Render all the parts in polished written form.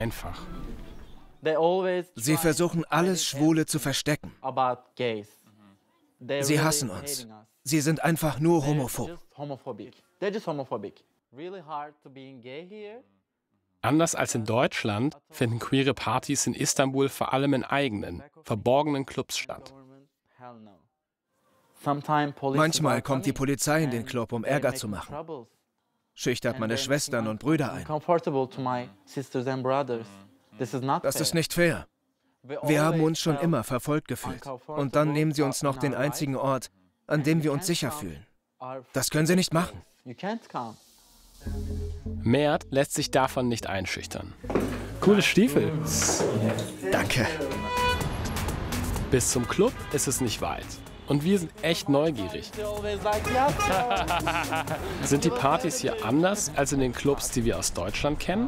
einfach. Sie versuchen alles Schwule zu verstecken. Sie hassen uns. Sie sind einfach nur homophob. Anders als in Deutschland finden queere Partys in Istanbul vor allem in eigenen, verborgenen Clubs statt. Manchmal kommt die Polizei in den Club, um Ärger zu machen. Schüchtert meine Schwestern und Brüder ein. Das ist nicht fair. Wir haben uns schon immer verfolgt gefühlt. Und dann nehmen sie uns noch den einzigen Ort, an dem wir uns sicher fühlen. Das können sie nicht machen. Mert lässt sich davon nicht einschüchtern. Coole Stiefel. Danke. Bis zum Club ist es nicht weit. Und wir sind echt neugierig. Sind die Partys hier anders als in den Clubs, die wir aus Deutschland kennen?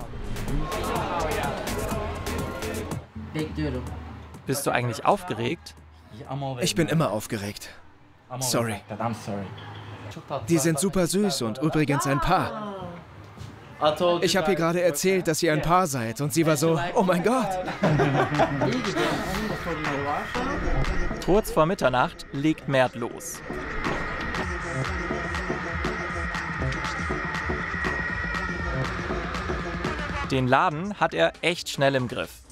Bist du eigentlich aufgeregt? Ich bin immer aufgeregt. Sorry. Die sind super süß und übrigens ein Paar. Ich habe ihr gerade erzählt, dass ihr ein Paar seid und sie war so, oh mein Gott. Kurz vor Mitternacht legt Mert los. Den Laden hat er echt schnell im Griff.